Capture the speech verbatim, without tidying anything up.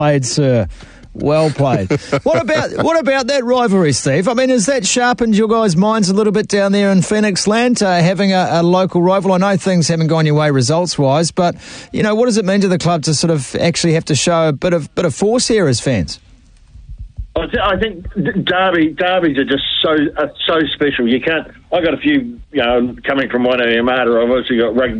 played, sir. Well played. What about what about that rivalry, Steve? I mean, has that sharpened your guys' minds a little bit down there in Phoenix Land, uh, having a, a local rival? I know things haven't gone your way results-wise, but, you know, what does it mean to the club to sort of actually have to show a bit of bit of force here as fans? I, th- I think derby derbies are just so uh, so special. You can't. I got a few, you know, coming from one area, I've obviously got rugby